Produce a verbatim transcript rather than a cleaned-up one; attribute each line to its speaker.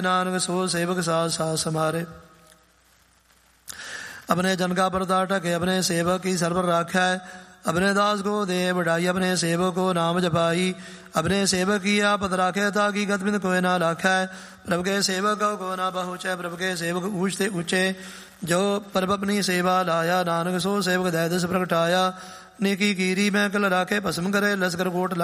Speaker 1: नानक सो सेवक साथ साथ समारे। अपने जन का परदा ढके अपने सेवक की सरवर राखै। अपने दास को दे बढ़ाई अपने सेवक को नाम जपाई। अपने सेवक की आपत राखे ताकि गतबिंद कोई ना लाखै। प्रभु के सेवक को ना पहुँचे प्रभु के सेवक ऊँचते ऊँचे। जो प्रभु अपनी सेवा लाया नानक सो सेवक दय दस प्रगटाया। नेकी कीरी मैं कल राखे भस्म करे लश्कर कोट